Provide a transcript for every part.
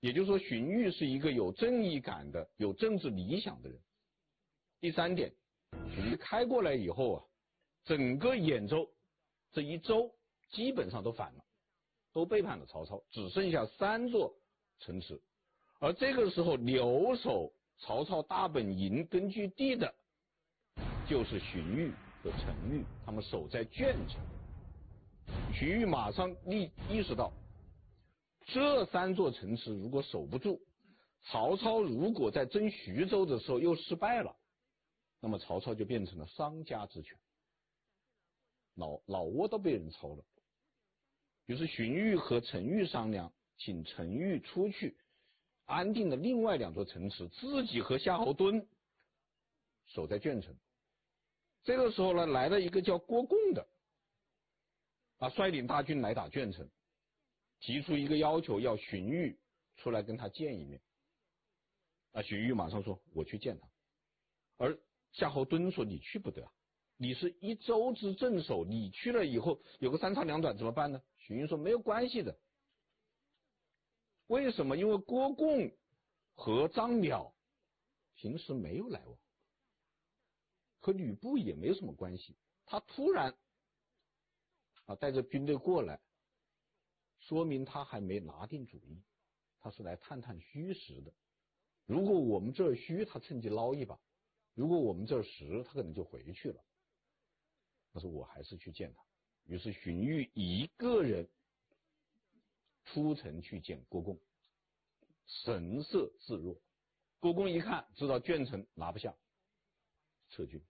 也就是说，荀彧是一个有正义感的、有政治理想的人。第三点，荀彧开过来以后啊，整个兖州这一州基本上都反了，都背叛了曹操，只剩下3座城池。而这个时候留守曹操大本营根据地的，就是荀彧和陈馀，他们守在鄄城。荀彧马上意识到，这3座城池如果守不住，曹操如果在争徐州的时候又失败了，那么曹操就变成了丧家之犬，老窝都被人抽了。于是荀彧和陈馀商量，请陈馀出去安定了另外2座城池，自己和夏侯惇守在鄄城。这个时候呢，来了一个叫郭贡的率领大军来打鄄城，提出一个要求，要荀彧出来跟他见一面。荀彧马上说我去见他。而夏侯惇说你去不得，你是一州之镇守，你去了以后有个3长2短怎么办呢？荀彧说没有关系的。为什么？因为郭贡和张邈平时没有来往，和吕布也没有什么关系，他突然带着军队过来，说明他还没拿定主意，他是来探探虚实的。如果我们这儿虚，他趁机捞一把；如果我们这儿实，他可能就回去了。他说我还是去见他。于是荀彧一个人出城去见郭贡，神色自若。郭贡一看知道鄄城拿不下，撤军。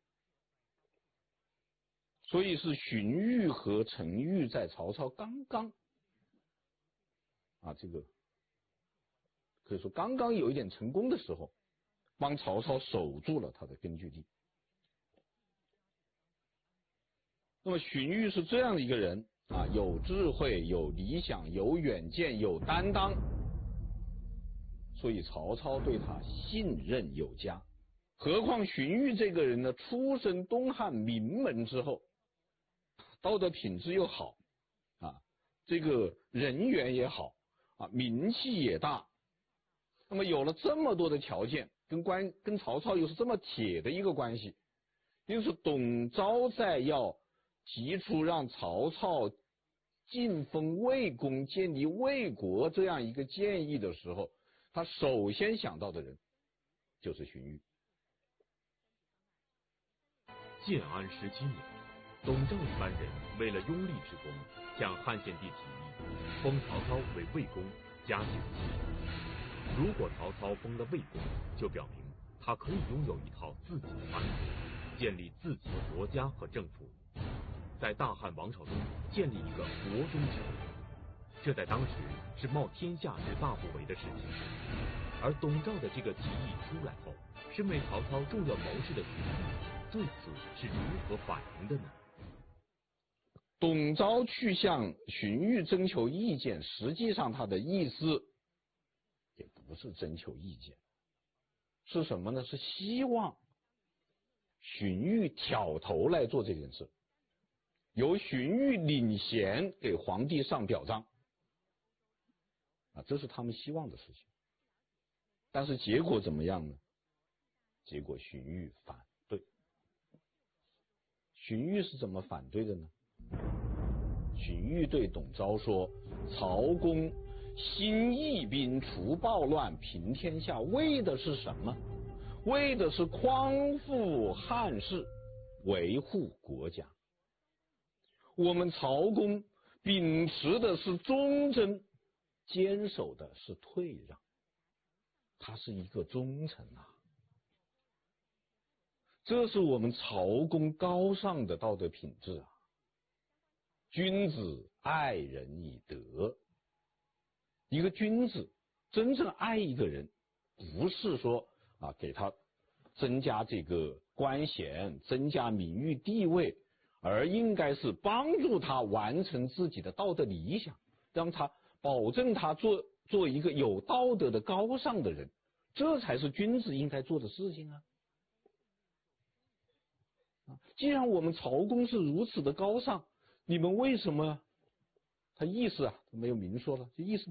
所以是荀彧和陈馀在曹操刚刚这个可以说刚刚有一点成功的时候，帮曹操守住了他的根据地。那么荀彧是这样的一个人有智慧、有理想、有远见、有担当，所以曹操对他信任有加。何况荀彧这个人呢，出身东汉名门之后，道德品质又好这个人缘也好名气也大。那么有了这么多的条件，跟曹操又是这么铁的一个关系，因此董昭在要提出让曹操晋封魏公、建立魏国这样一个建议的时候，他首先想到的人就是荀彧。 建安17年，董昭一班人为了拥立之功，向汉献帝提议封曹操为魏公，加刑期。如果曹操封了魏公，就表明他可以拥有一套自己的班子，建立自己的国家和政府，在大汉王朝中建立一个国中之国。这在当时是冒天下之大不韪的事情。而董昭的这个提议出来后，身为曹操重要谋士的荀彧对此是如何反应的呢？ 董昭去向荀彧征求意见，实际上他的意思也不是征求意见，是什么呢？是希望荀彧挑头来做这件事，由荀彧领衔给皇帝上表彰这是他们希望的事情。但是结果怎么样呢？结果荀彧反对。荀彧是怎么反对的呢？荀彧对董昭说，曹公兴义兵，除暴乱，平天下，为的是什么？为的是匡复汉室，维护国家。我们曹公秉持的是忠贞，坚守的是退让，他是一个忠臣这是我们曹公高尚的道德品质君子爱人以德。一个君子真正爱一个人，不是说给他增加这个官衔，增加名誉地位，而应该是帮助他完成自己的道德理想，让他保证他做一个有道德的高尚的人，这才是君子应该做的事情既然我们曹公是如此的高尚，你们为什么他意思没有明说了，这意思